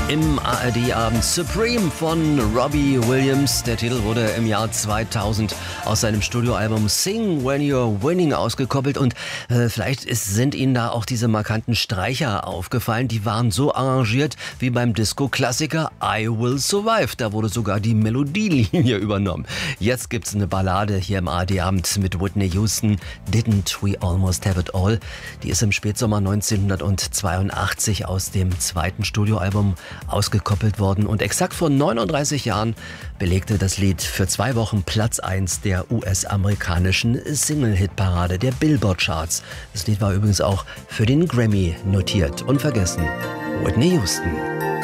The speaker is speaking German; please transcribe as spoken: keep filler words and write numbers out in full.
Im A R D-Abend Supreme von Robbie Williams. Der Titel wurde im Jahr zweitausend aus seinem Studioalbum Sing When You're Winning ausgekoppelt. Und äh, vielleicht ist, sind Ihnen da auch diese markanten Streicher aufgefallen. Die waren so arrangiert wie beim Disco-Klassiker I Will Survive. Da wurde sogar die Melodielinie übernommen. Jetzt gibt's eine Ballade hier im A R D-Abend mit Whitney Houston. Didn't We Almost Have It All? Die ist im Spätsommer neunzehnhundertzweiundachtzig aus dem zweiten Studioalbum ausgekoppelt worden, und exakt vor neununddreißig Jahren belegte das Lied für zwei Wochen Platz eins der U S-amerikanischen Single-Hit-Parade der Billboard-Charts. Das Lied war übrigens auch für den Grammy notiert. Unvergessen, Whitney Houston.